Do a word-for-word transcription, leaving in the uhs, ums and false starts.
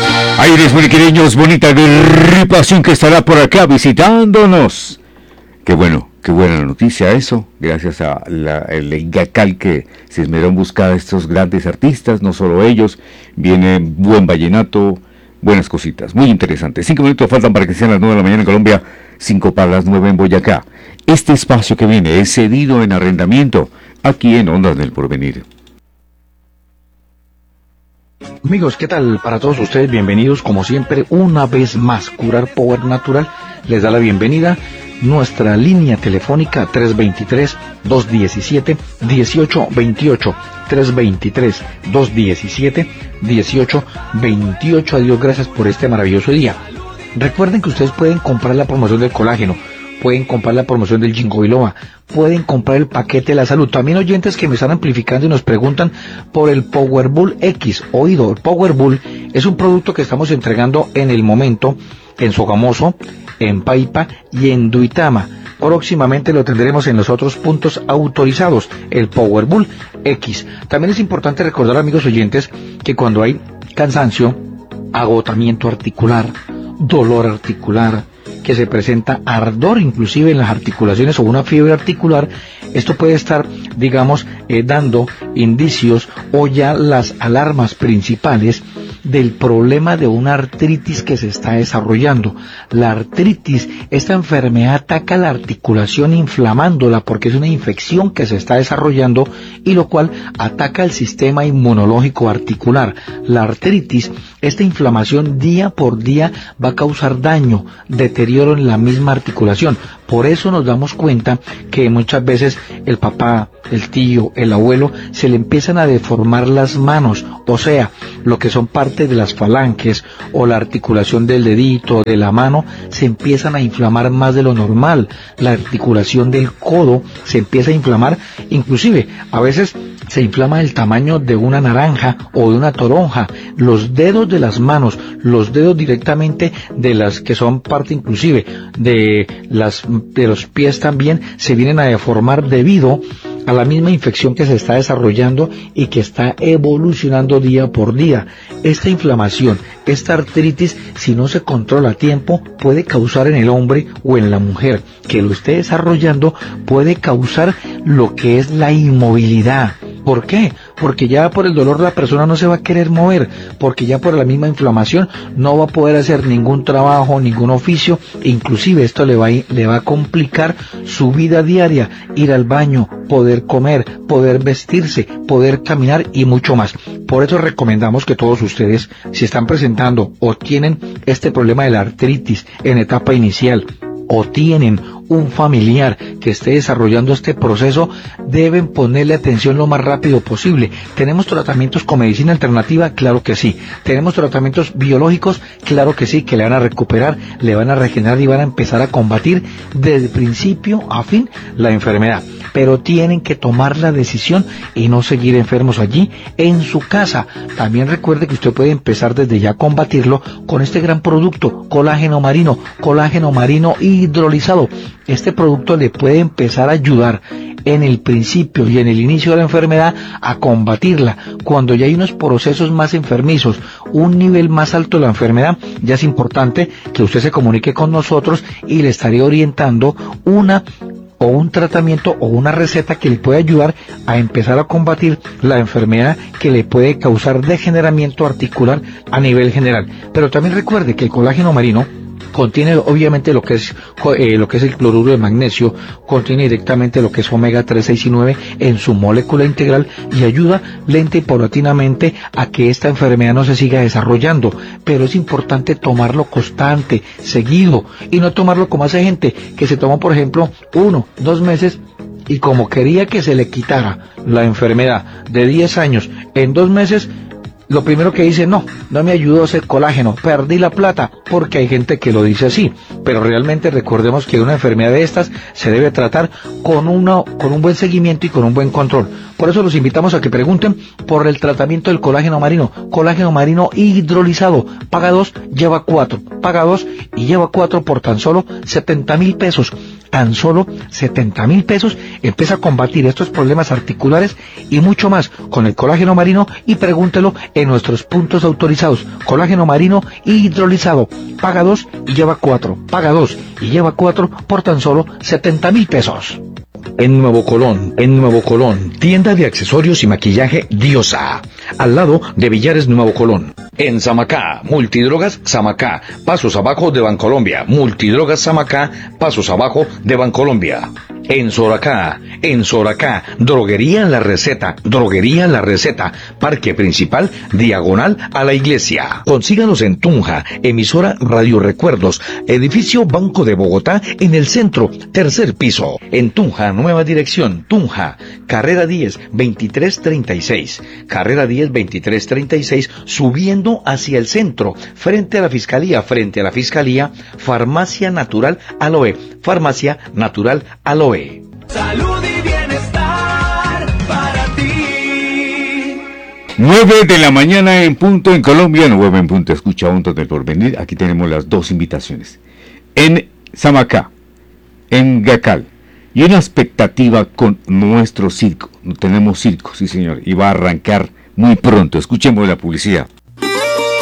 Aires boliquereños, bonita agrupación que estará por acá visitándonos. Qué bueno, qué buena noticia eso. Gracias a la, el Ingacal que se esmeró en buscar a estos grandes artistas, no solo ellos. Viene buen vallenato, buenas cositas, muy interesante. Cinco minutos faltan para que sean las nueve de la mañana en Colombia, cinco para las nueve en Boyacá. Este espacio que viene es cedido en arrendamiento aquí en Ondas del Porvenir. Amigos, ¿qué tal? Para todos ustedes, bienvenidos como siempre, una vez más. Curar Power Natural les da la bienvenida. Nuestra línea telefónica tres dos tres, dos uno siete, uno ocho dos ocho, tres dos tres, dos uno siete, uno ocho dos ocho. Adiós, gracias por este maravilloso día. Recuerden que ustedes pueden comprar la promoción del colágeno, pueden comprar la promoción del ginkgo biloba, pueden comprar el paquete de la salud. También oyentes que me están amplificando y nos preguntan por el Power Bull X. Oído, el Power Bull es un producto que estamos entregando en el momento en Sogamoso, en Paipa y en Duitama. Próximamente lo tendremos en los otros puntos autorizados, el Power Bull X. También es importante recordar, amigos oyentes, que cuando hay cansancio, agotamiento articular, dolor articular, que se presenta ardor inclusive en las articulaciones o una fiebre articular, esto puede estar, digamos, eh, dando indicios o ya las alarmas principales del problema de una artritis que se está desarrollando. La artritis, esta enfermedad ataca la articulación inflamándola porque es una infección que se está desarrollando y lo cual ataca el sistema inmunológico articular. La artritis, esta inflamación día por día va a causar daño, deterioro en la misma articulación. Por eso nos damos cuenta que muchas veces el papá, el tío, el abuelo, se le empiezan a deformar las manos, o sea, lo que son parte de las falanges o la articulación del dedito, de la mano, se empiezan a inflamar más de lo normal. La articulación del codo se empieza a inflamar, inclusive a veces se inflama el tamaño de una naranja o de una toronja. Los dedos de las manos, los dedos directamente de las que son parte inclusive de las de los pies también se vienen a deformar debido a la misma infección que se está desarrollando y que está evolucionando día por día. Esta inflamación, esta artritis, si no se controla a tiempo, puede causar en el hombre o en la mujer que lo esté desarrollando, puede causar lo que es la inmovilidad. ¿Por qué? Porque ya por el dolor la persona no se va a querer mover, porque ya por la misma inflamación no va a poder hacer ningún trabajo, ningún oficio, inclusive esto le va a, le va a complicar su vida diaria, ir al baño, poder comer, poder vestirse, poder caminar y mucho más. Por eso recomendamos que todos ustedes, si están presentando o tienen este problema de la artritis en etapa inicial, o tienen un familiar que esté desarrollando este proceso, deben ponerle atención lo más rápido posible. ¿Tenemos tratamientos con medicina alternativa? Claro que sí. ¿Tenemos tratamientos biológicos? Claro que sí, que le van a recuperar, le van a regenerar y van a empezar a combatir desde principio a fin la enfermedad. Pero tienen que tomar la decisión y no seguir enfermos allí en su casa. También recuerde que usted puede empezar desde ya a combatirlo con este gran producto, colágeno marino, colágeno marino hidrolizado. Este producto le puede empezar a ayudar en el principio y en el inicio de la enfermedad a combatirla. Cuando ya hay unos procesos más enfermizos, un nivel más alto de la enfermedad, ya es importante que usted se comunique con nosotros y le estaré orientando una o un tratamiento o una receta que le puede ayudar a empezar a combatir la enfermedad que le puede causar degeneramiento articular a nivel general. Pero también recuerde que el colágeno marino contiene obviamente lo que es eh, lo que es el cloruro de magnesio, contiene directamente lo que es omega tres, seis y nueve en su molécula integral y ayuda lenta y paulatinamente a que esta enfermedad no se siga desarrollando. Pero es importante tomarlo constante, seguido, y no tomarlo como hace gente que se toma, por ejemplo, uno, dos meses y como quería que se le quitara la enfermedad de diez años en dos meses, lo primero que dice, no, no me ayudó ese colágeno, perdí la plata, porque hay gente que lo dice así, pero realmente recordemos que una enfermedad de estas se debe tratar con, una, con un buen seguimiento y con un buen control. Por eso los invitamos a que pregunten por el tratamiento del colágeno marino, colágeno marino hidrolizado, paga dos, lleva cuatro, paga dos y lleva cuatro por tan solo setenta mil pesos. tan solo setenta mil pesos, empieza a combatir estos problemas articulares y mucho más con el colágeno marino, y pregúntelo en nuestros puntos autorizados. Colágeno marino hidrolizado, paga dos y lleva cuatro, paga dos y lleva cuatro por tan solo setenta mil pesos. En Nuevo Colón, en Nuevo Colón, tienda de accesorios y maquillaje Diosa, al lado de Villares Nuevo Colón. En Samacá, Multidrogas Samacá, pasos abajo de Bancolombia. Multidrogas Samacá, pasos abajo de Bancolombia. En Soracá, en Soracá, Droguería La Receta, Droguería La Receta, Parque Principal, diagonal a la iglesia. Consíganos en Tunja, emisora Radio Recuerdos, edificio Banco de Bogotá, en el centro, tercer piso. En Tunja, nueva dirección, Tunja, carrera diez, veintitrés treinta y seis, carrera diez, veintitrés treinta y seis, subiendo hacia el centro, frente a la Fiscalía, frente a la Fiscalía, Farmacia Natural Aloe, Farmacia Natural Aloe. Salud y bienestar para ti. Nueve de la mañana en punto en Colombia, nueve en punto, escucha Ondas del Porvenir. Aquí tenemos las dos invitaciones. En Samacá, en Gacal, y una expectativa con nuestro circo. Tenemos circo, sí señor, y va a arrancar muy pronto. Escuchemos la publicidad.